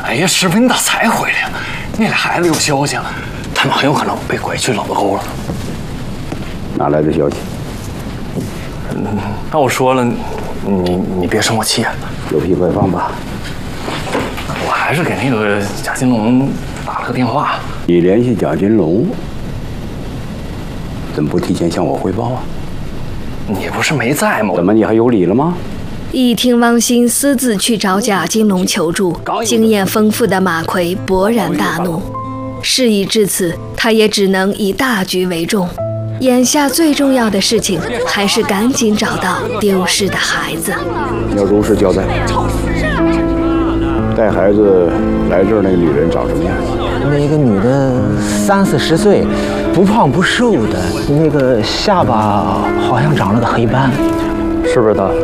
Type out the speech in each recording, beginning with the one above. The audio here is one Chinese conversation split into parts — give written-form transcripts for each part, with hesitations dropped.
哎呀，师傅，你咋才回来呀？那俩孩子有消息了，他们很有可能被拐去老子沟了。 哪来的消息？ 那我说了，你别生我气啊。 有屁快放吧。 我还是给那个贾金龙打了个电话。 你联系贾金龙，怎么不提前向我汇报啊？ 你不是没在吗？ 怎么你还有理了吗？ 一听汪兴私自去找贾金龙求助，经验丰富的马奎勃然大怒。事已至此，他也只能以大局为重。眼下最重要的事情还是赶紧找到丢失的孩子。 要如实交代。带孩子来这儿那个女人长什么样？ 那个女的30-40岁，不胖不瘦的，那个下巴好像长了个黑斑， 是不是他？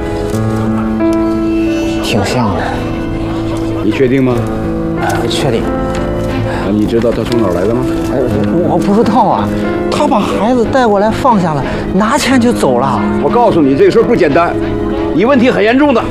挺像的。 你确定吗？ 确定。 你知道她从哪儿来的吗？ 我不知道啊，他把孩子带过来放下了，拿钱就走了。 我告诉你，这个事儿不简单，你问题很严重的。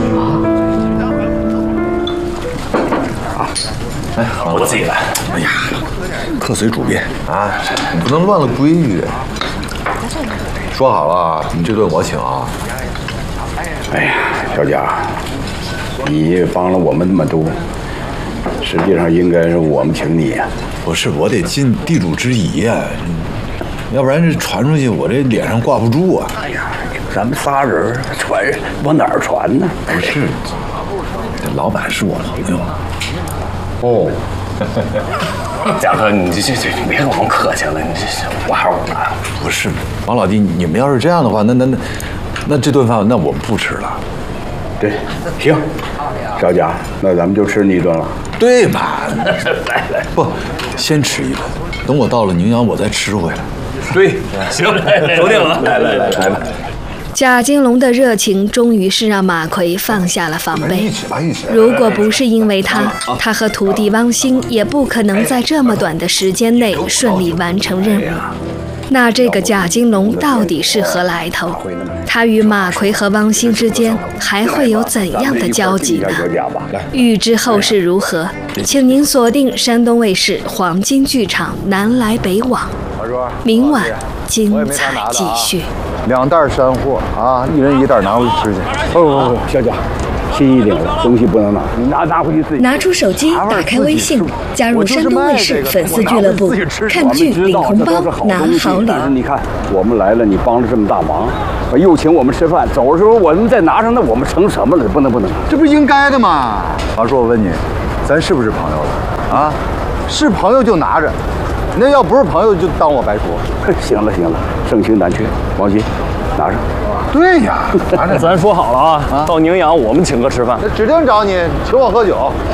哎，好了， 我自己来。 哎呀，客随主便啊，你不能乱了规矩。说好了，你这顿我请啊。 哎呀，小贾，你帮了我们那么多，实际上应该是我们请你呀。 不是，我得尽地主之谊呀，要不然这传出去，我这脸上挂不住啊。 哎呀，咱们仨人传往哪儿传呢？ 不是，这老板是我朋友。 哦， 贾哥，你这别跟我们客气了，你这我还是我来。 不是，王老弟，你们要是这样的话，那这顿饭那我们不吃了。 对，行，小贾，那咱们就吃你一顿了。 对嘛？来，不，先吃一顿，等我到了宁阳，我再吃回来。 对，行，说定了。来吧。 贾金龙的热情终于是让马奎放下了防备。如果不是因为他和徒弟汪兴也不可能在这么短的时间内顺利完成任务。那这个贾金龙到底是何来头？他与马奎和汪兴之间还会有怎样的交集呢？欲知后事如何，请您锁定山东卫视黄金剧场《南来北往》，明晚精彩继续。 2袋山货啊，一人1袋拿回去吃去。 不，小贾，轻一点了，东西不能拿，你拿回去自己。 拿出手机，打开微信，加入山东卫视粉丝俱乐部，看剧领红包拿好礼。 你看我们来了，你帮了这么大忙，又请我们吃饭，走的时候我们再拿上，那我们成什么了？不能， 这不是应该的吗？王叔，我问你，咱是不是朋友了？啊，是朋友就拿着，那要不是朋友就当我白说。 行了，盛情难却，王鑫，拿上。 对呀， 咱说好了啊，到宁阳我们请客吃饭， 指定找你请我喝酒。